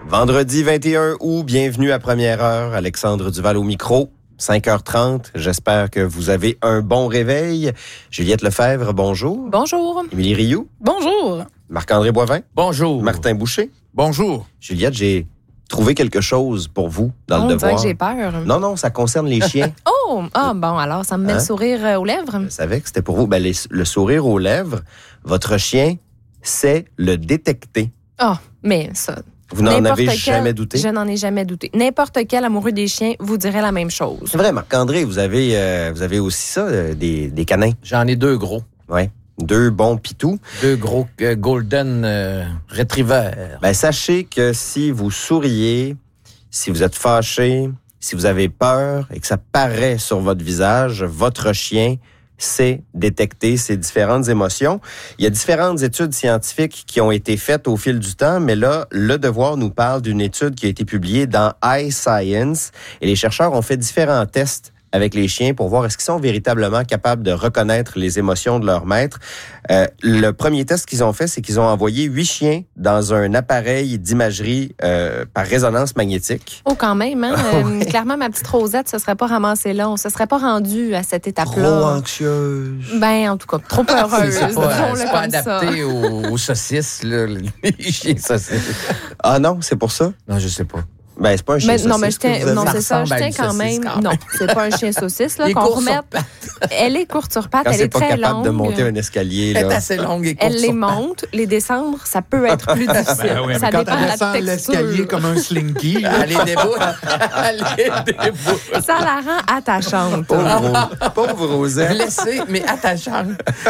Vendredi 21 août, bienvenue à Première Heure. Alexandre Duval au micro, 5h30. J'espère que vous avez un bon réveil. Juliette Lefebvre, bonjour. Bonjour. Émilie Rioux. Bonjour. Marc-André Boivin. Bonjour. Martin Boucher. Bonjour. Juliette, j'ai trouvé quelque chose pour vous dans le devoir. On dirait que j'ai peur. Non, ça concerne les chiens. Bon, alors ça me met le sourire aux lèvres. Je savais que c'était pour vous. Le sourire aux lèvres, votre chien sait le détecter. Mais ça... Vous n'en avez jamais douté? Je n'en ai jamais douté. N'importe quel amoureux des chiens vous dirait la même chose. C'est vrai, Marc-André, vous avez aussi ça, des canins. J'en ai 2 gros. Oui, 2 bons pitous. 2 gros Golden Retriever. Sachez que si vous souriez, si vous êtes fâché, si vous avez peur et que ça paraît sur votre visage, votre chien sait détecter ces différentes émotions. Il y a différentes études scientifiques qui ont été faites au fil du temps, mais là, Le Devoir nous parle d'une étude qui a été publiée dans iScience et les chercheurs ont fait différents tests avec les chiens pour voir est-ce qu'ils sont véritablement capables de reconnaître les émotions de leur maître. Le premier test qu'ils ont fait, c'est qu'ils ont envoyé 8 chiens dans un appareil d'imagerie par résonance magnétique. Quand même, hein? Oui. Clairement, ma petite Rosette se serait pas ramassée là. On se serait pas rendu à cette étape-là. Trop anxieuse. En tout cas, trop heureuse. C'est pas comme adapté aux saucisses, là, les chiens saucisses. Ah non, c'est pour ça? Non, je sais pas. C'est pas un chien saucisse. C'est ça. Je tiens quand même. Non, c'est pas un chien saucisse là qu'on remette. Elle est courte sur pattes, elle est très longue. Quand c'est pas capable de monter un escalier, là. Elle est assez longue et courte. Elle les monte, les descendre, ça peut être plus difficile. Ça quand dépend elle de la descend texture. l'escalier comme un slinky. Elle est déboule. Ça la rend attachante. Pauvre Rosette. Blessée, mais attachante.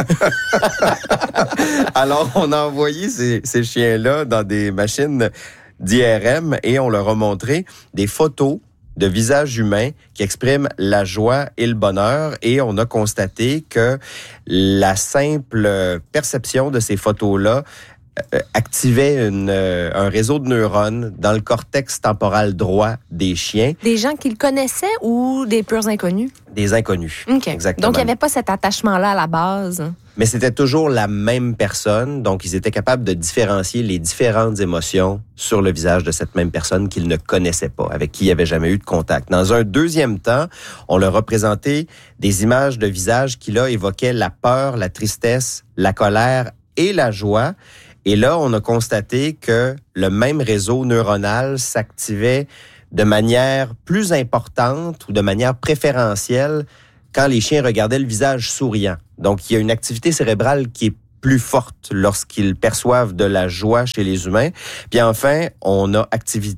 Alors, on a envoyé ces chiens-là dans des machines d'IRM et on leur a montré des photos de visages humains qui expriment la joie et le bonheur et on a constaté que la simple perception de ces photos-là activait un réseau de neurones dans le cortex temporal droit des chiens. Des gens qu'ils connaissaient ou des purs inconnus? Des inconnus. OK. Exactement. Donc, il n'y avait pas cet attachement-là à la base. Mais c'était toujours la même personne, donc ils étaient capables de différencier les différentes émotions sur le visage de cette même personne qu'ils ne connaissaient pas, avec qui ils n'avaient jamais eu de contact. Dans un deuxième temps, on leur a présenté des images de visage qui, là, évoquaient la peur, la tristesse, la colère et la joie. Et là, on a constaté que le même réseau neuronal s'activait de manière plus importante ou de manière préférentielle quand les chiens regardaient le visage souriant. Donc, il y a une activité cérébrale qui est plus forte lorsqu'ils perçoivent de la joie chez les humains. Puis enfin, on a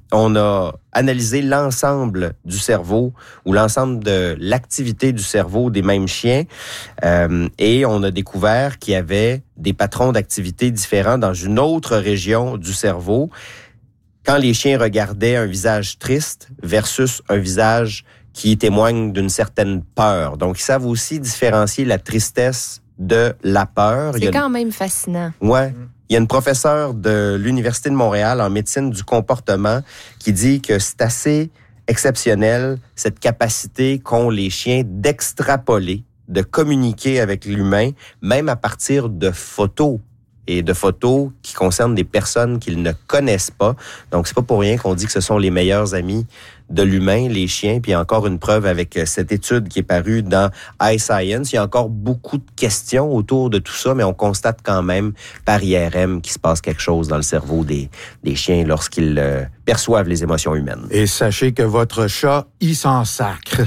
analysé l'ensemble du cerveau ou l'ensemble de l'activité du cerveau des mêmes chiens et on a découvert qu'il y avait des patrons d'activité différents dans une autre région du cerveau quand les chiens regardaient un visage triste versus un visage qui témoigne d'une certaine peur. Donc, ils savent aussi différencier la tristesse de la peur. C'est quand même fascinant. Ouais. Il y a une professeure de l'Université de Montréal en médecine du comportement qui dit que c'est assez exceptionnel, cette capacité qu'ont les chiens d'extrapoler, de communiquer avec l'humain, même à partir de photos. Et de photos qui concernent des personnes qu'ils ne connaissent pas. Donc, c'est pas pour rien qu'on dit que ce sont les meilleurs amis de l'humain, les chiens. Puis, il y a encore une preuve avec cette étude qui est parue dans iScience. Il y a encore beaucoup de questions autour de tout ça, mais on constate quand même par IRM qu'il se passe quelque chose dans le cerveau des chiens lorsqu'ils perçoivent les émotions humaines. Et sachez que votre chat, il s'en sacre.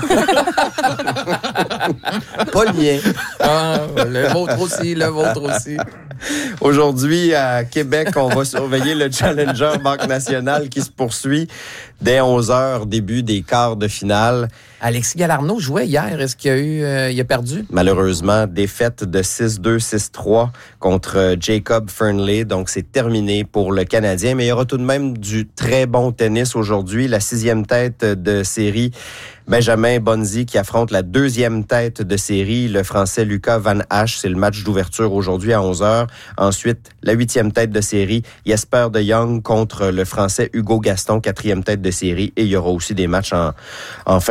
Pas le mien. Le vôtre aussi. Aujourd'hui, à Québec, on va surveiller le Challenger Banque Nationale qui se poursuit dès 11h, début des quarts de finale. Alexis Galarneau jouait hier. Est-ce qu'il il a perdu? Malheureusement, défaite de 6-2, 6-3 contre Jacob Fernley. Donc, c'est terminé pour le Canadien. Mais il y aura tout de même du très bon tennis aujourd'hui. La 6e tête de série, Benjamin Bonzi, qui affronte la 2e tête de série, le Français Lucas Van Hache. C'est le match d'ouverture aujourd'hui à 11h. Ensuite, la 8e tête de série, Jesper de Jong contre le Français Hugo Gaston, 4e tête de série. Et il y aura aussi des matchs en fin de journée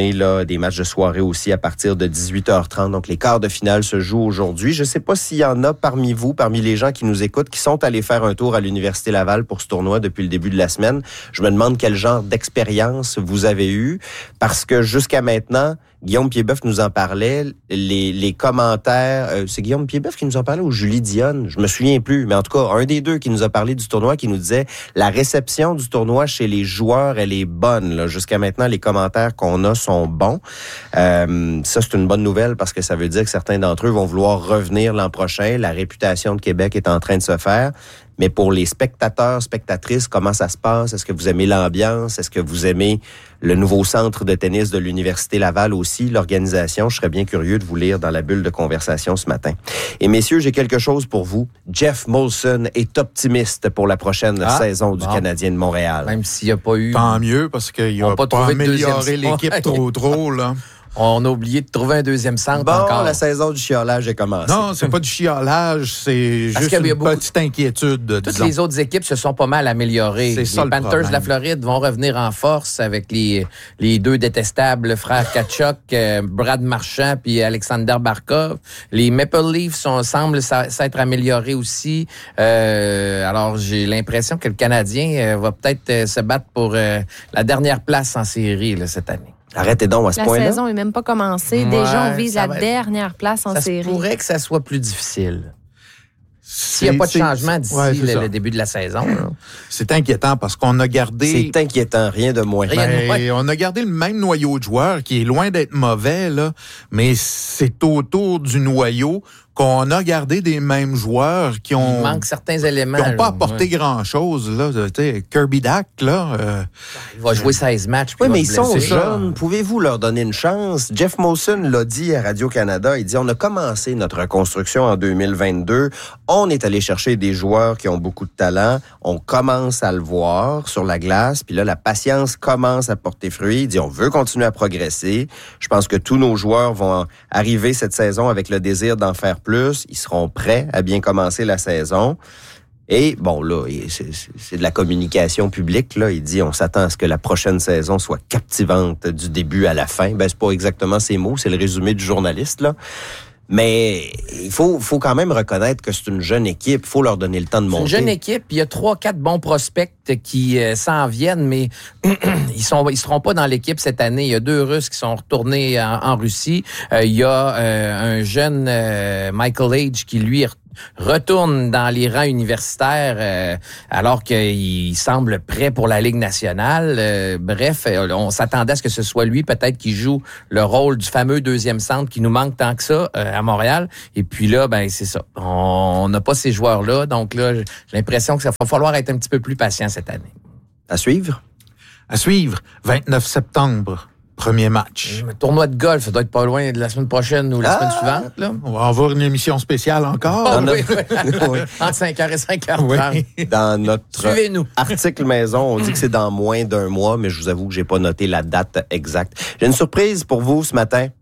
journée, là, des matchs de soirée aussi à partir de 18h30. Donc, les quarts de finale se jouent aujourd'hui. Je ne sais pas s'il y en a parmi vous, parmi les gens qui nous écoutent, qui sont allés faire un tour à l'Université Laval pour ce tournoi depuis le début de la semaine. Je me demande quel genre d'expérience vous avez eu, parce que jusqu'à maintenant, Guillaume Piedboeuf nous en parlait, les commentaires, c'est Guillaume Piedboeuf qui nous en parlait ou Julie Dionne, je me souviens plus, mais en tout cas, un des deux qui nous a parlé du tournoi, qui nous disait la réception du tournoi chez les joueurs, elle est bonne. Là. Jusqu'à maintenant, les commentaires qu'on a sont bons. Ça, c'est une bonne nouvelle parce que ça veut dire que certains d'entre eux vont vouloir revenir l'an prochain. La réputation de Québec est en train de se faire. Mais pour les spectateurs, spectatrices, comment ça se passe? Est-ce que vous aimez l'ambiance? Est-ce que vous aimez le nouveau centre de tennis de l'Université Laval aussi, l'organisation? Je serais bien curieux de vous lire dans la bulle de conversation ce matin. Et messieurs, j'ai quelque chose pour vous. Jeff Molson est optimiste pour la prochaine saison du Canadien de Montréal. Même s'il n'y a pas eu... Tant mieux, parce qu'il n'a pas amélioré l'équipe trop, là. On a oublié de trouver un deuxième centre encore. La saison du chiolage est commencée. Non, c'est pas du chiolage, c'est juste une petite inquiétude. Toutes les autres équipes se sont pas mal améliorées. C'est ça, les Panthers de la Floride vont revenir en force avec les deux détestables frères Tkachuk, Brad Marchand puis Alexander Barkov. Les Maple Leafs semblent s'être améliorés aussi. Alors, j'ai l'impression que le Canadien va peut-être se battre pour la dernière place en série là, cette année. Arrêtez donc à ce point-là. La saison n'est même pas commencée. Déjà, on vise la dernière place en série. Ça pourrait que ça soit plus difficile. S'il n'y a pas de changement d'ici le début de la saison. Là. C'est inquiétant parce qu'on a gardé... C'est inquiétant, rien de moins. On a gardé le même noyau de joueurs qui est loin d'être mauvais, là, mais c'est autour du noyau qu'on a gardé des mêmes joueurs qui ont... Il manque certains éléments. Qui n'ont pas apporté grand-chose. Là, Kirby Dack, là... Il va jouer 16 matchs. Oui, mais ils sont jeunes. Pouvez-vous leur donner une chance? Jeff Molson l'a dit à Radio-Canada. Il dit, on a commencé notre reconstruction en 2022. On est allé chercher des joueurs qui ont beaucoup de talent. On commence à le voir sur la glace. Puis là, la patience commence à porter fruit. Il dit, on veut continuer à progresser. Je pense que tous nos joueurs vont arriver cette saison avec le désir d'en faire plus. Ils seront prêts à bien commencer la saison. Et bon, là, c'est de la communication publique. Là. Il dit, on s'attend à ce que la prochaine saison soit captivante du début à la fin. Ben, c'est pas exactement ces mots, c'est le résumé du journaliste, là. Mais il faut quand même reconnaître que c'est une jeune équipe. Il faut leur donner le temps de monter. C'est une jeune équipe. Il y a 3-4 bons prospects qui s'en viennent, mais ils seront pas dans l'équipe cette année. Il y a 2 Russes qui sont retournés en Russie. Il y a un jeune Michael Age qui, lui, retourne dans les rangs universitaires alors qu'il semble prêt pour la Ligue nationale. Bref, on s'attendait à ce que ce soit lui peut-être qui joue le rôle du fameux deuxième centre qui nous manque tant que ça à Montréal. Et puis là, ben c'est ça. On n'a pas ces joueurs-là. Donc là, j'ai l'impression que ça va falloir être un petit peu plus patient cette année. À suivre? À suivre. 29 septembre. Premier match. Le tournoi de golf, ça doit être pas loin de la semaine prochaine ou la semaine suivante. Là. On va avoir une émission spéciale encore. Oui. Entre 5h et 5h30. Oui. Dans notre Suivez-nous. Article maison, on dit que c'est dans moins d'un mois, mais je vous avoue que j'ai pas noté la date exacte. J'ai une surprise pour vous ce matin.